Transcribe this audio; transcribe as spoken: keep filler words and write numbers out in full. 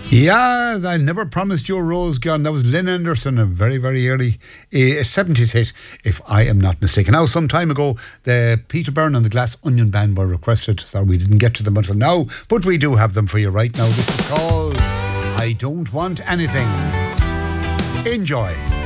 Yeah, I never promised you a rose garden. That was Lynn Anderson, a very, very early uh, seventies hit, if I am not mistaken. Now, some time ago, the Peter Byrne and the Glass Onion Band were requested. Sorry, we didn't get to them until now, but we do have them for you right now. This is called I Don't Want Anything. Enjoy.